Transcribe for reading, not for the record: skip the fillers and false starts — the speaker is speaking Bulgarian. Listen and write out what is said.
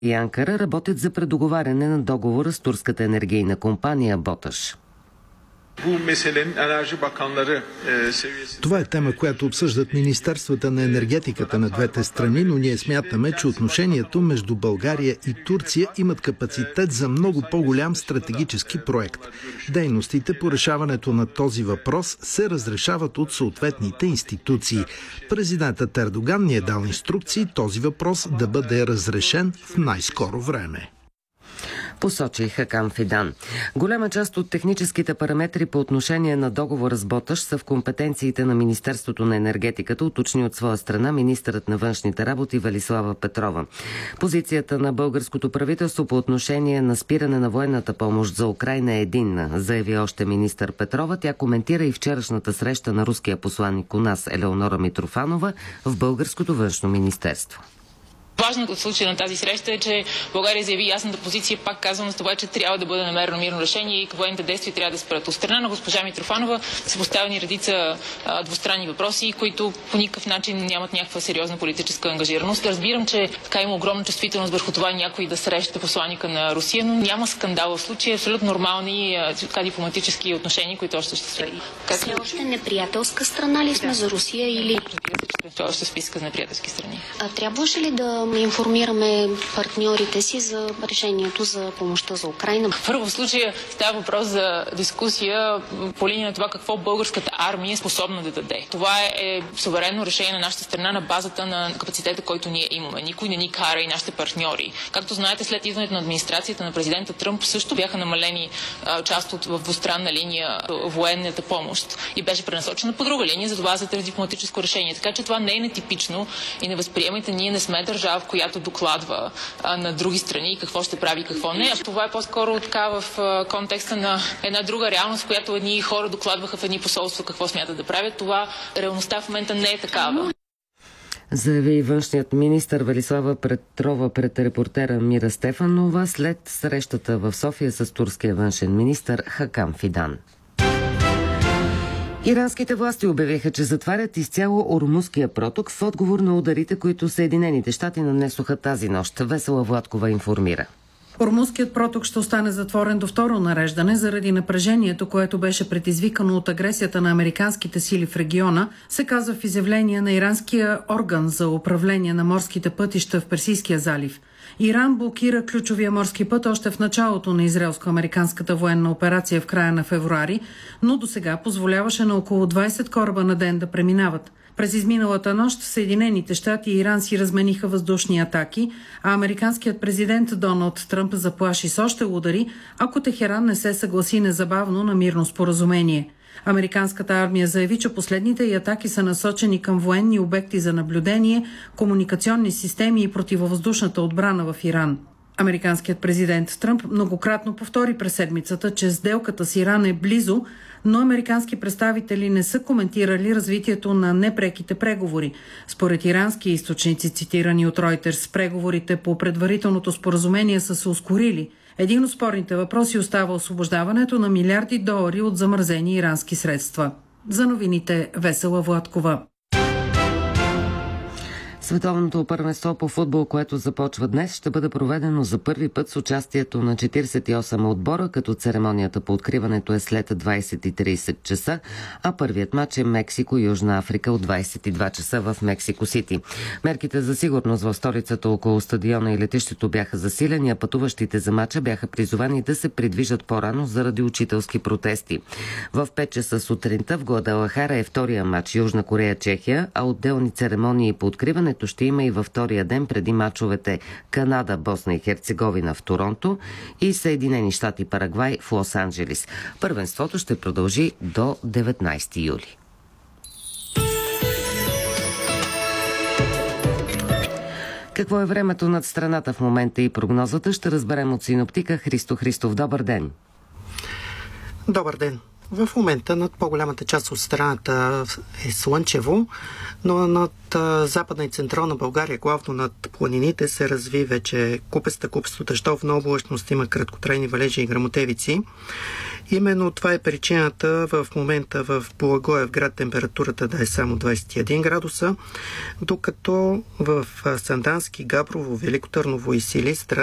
и Анкара работят за предоговаряне на договора с турската енергийна компания Боташ. Това е тема, която обсъждат министерствата на енергетиката на двете страни, но ние смятаме, че отношението между България и Турция имат капацитет за много по-голям стратегически проект. Дейностите по решаването на този въпрос се разрешават от съответните институции. Президентът Ердоган ни е дал инструкции този въпрос да бъде разрешен в най-скоро време. Посочи Хакан Фидан. Голяма част от техническите параметри по отношение на договора с Боташ са в компетенциите на Министерството на енергетиката, уточни от своя страна министърът на външните работи Велислава Петрова. Позицията на българското правителство по отношение на спиране на военната помощ за Украйна е единна, заяви още министър Петрова. Тя коментира и вчерашната среща на руския посланник у нас Елеонора Митрофанова в българското външно министерство. Важното в случая на тази среща е, че България заяви ясната позиция, пак казвам, за това, че трябва да бъде намерено мирно решение и военните действия трябва да спрат. От страна на госпожа Митрофанова са поставени редица двустранни въпроси, които по никакъв начин нямат някаква сериозна политическа ангажираност. Разбирам, че така има огромна чувствителност върху това някой да среща посланика на Русия, но няма скандал в случая, абсолютно нормални дипломатически отношения, които още ще се. Все още неприятелска страна ли сме за Русия или? Това още списка на неприятелски страни. Трябваше ли да информираме партньорите си за решението за помощта за Украйна? Първо, в случая става въпрос за дискусия по линия на това какво българската армия е способна да даде. Това е суверенно решение на нашата страна на базата на капацитета, който ние имаме. Никой не ни кара и нашите партньори. Както знаете, след идването на администрацията на президента Тръмп също бяха намалени част от в двустранна линия военната помощ и беше пренасочена по друга линия, за това за дипломатическо решение. Така че това не е нетипично и не възприемайте, ние не сме държава, в която докладва на други страни какво ще прави и какво не. Това е по-скоро така в контекста на една друга реалност, в която едни хора докладваха в едни посолства какво смятат да правят. Това реалността в момента не е такава. Заяви външният министър Велислава Петрова пред репортера Мира Стефанова след срещата в София с турския външен министър Хакан Фидан. Иранските власти обявиха, че затварят изцяло Ормузския проток в отговор на ударите, които Съединените щати нанесоха тази нощ. Весела Владкова информира. Ормузският проток ще остане затворен до второ нареждане заради напрежението, което беше предизвикано от агресията на американските сили в региона, се казва в изявление на иранския орган за управление на морските пътища в Персийския залив. Иран блокира ключовия морски път още в началото на израелско-американската военна операция в края на февруари, но досега позволяваше на около 20 кораба на ден да преминават. През изминалата нощ Съединените щати и Иран си размениха въздушни атаки, а американският президент Доналд Тръмп заплаши с още удари, ако Техеран не се съгласи незабавно на мирно споразумение. Американската армия заяви, че последните й атаки са насочени към военни обекти за наблюдение, комуникационни системи и противовъздушната отбрана в Иран. Американският президент Тръмп многократно повтори през седмицата, че сделката с Иран е близо, но американски представители не са коментирали развитието на непреките преговори. Според ирански източници, цитирани от Reuters, преговорите по предварителното споразумение са се ускорили. Един от спорните въпроси остава освобождаването на милиарди долари от замразени ирански средства. За новините Весела Владкова. Световното първенство по футбол, което започва днес, ще бъде проведено за първи път с участието на 48 отбора, като церемонията по откриването е след 20:30 часа, а първият матч е Мексико-Южна Африка от 22 часа в Мексико Сити. Мерките за сигурност в столицата около стадиона и летището бяха засилени, а пътуващите за матча бяха призовани да се придвижат по-рано заради учителски протести. В 5 часа сутринта в Гвадалахара е втория матч Южна Корея-Чехия, а отделни церемонии по откриването ще има и във втория ден преди мачовете Канада, Босна и Херцеговина в Торонто и Съединени щати Парагвай в Лос-Анджелис. Първенството ще продължи до 19 юли. Какво е времето над страната в момента и прогнозата ще разберем от синоптика Христо Христов. Добър ден! Добър ден! В момента над по-голямата част от страната е слънчево, но над западна и централна България, главно над планините, се разви вече купесто дъждовна облачност, има краткотрайни валежи и гръмотевици. Именно това е причината в момента в Благоевград температурата да е само 21 градуса, докато в Сандански, Габрово, Велико Търново и Силистра